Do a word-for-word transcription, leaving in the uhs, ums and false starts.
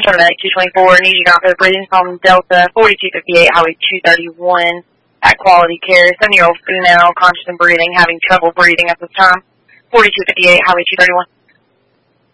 Paramedic two twenty-four, need you down for the breathing from Delta forty-two fifty-eight, Highway two thirty-one at Quality Care. seventy-year-old female, conscious and breathing, having trouble breathing at this time. forty-two fifty-eight, Highway two thirty-one.